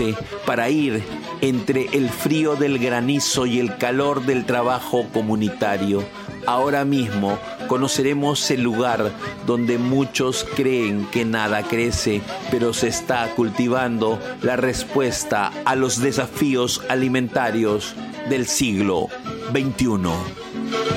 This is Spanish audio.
viaje para ir entre el frío del granizo y el calor del trabajo comunitario. Ahora mismo conoceremos el lugar donde muchos creen que nada crece, pero se está cultivando la respuesta a los desafíos alimentarios del siglo XXI.